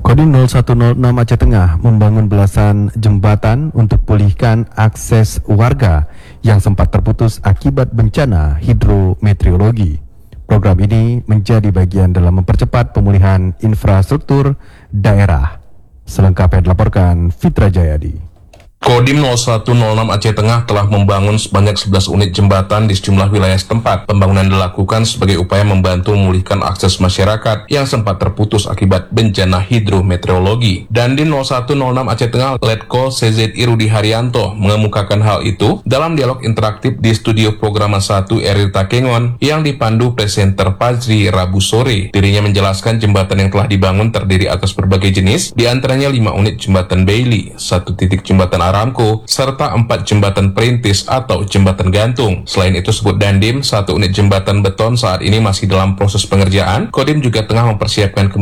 Kodim 0106 Aceh Tengah membangun belasan jembatan untuk pulihkan akses warga yang sempat terputus akibat bencana hidrometeorologi. Program ini menjadi bagian dalam mempercepat pemulihan infrastruktur daerah. Selengkapnya dilaporkan Fitra Jayadi. Kodim 0106 Aceh Tengah telah membangun sebanyak 11 unit jembatan di sejumlah wilayah setempat. Pembangunan dilakukan sebagai upaya membantu memulihkan akses masyarakat yang sempat terputus akibat bencana hidrometeorologi. Dandim 0106 Aceh Tengah Letko CZI Rudi Haryanto mengemukakan hal itu dalam dialog interaktif di studio Programa 1 RRI Takengon yang dipandu presenter Fajri Rabu sore. Dirinya menjelaskan jembatan yang telah dibangun terdiri atas berbagai jenis, diantaranya 5 unit jembatan Bailey, 1 titik jembatan Aramco, serta 4 jembatan perintis atau jembatan gantung. Selain itu, sebut Dandim, 1 unit jembatan beton saat ini masih dalam proses pengerjaan. Kodim juga tengah mempersiapkan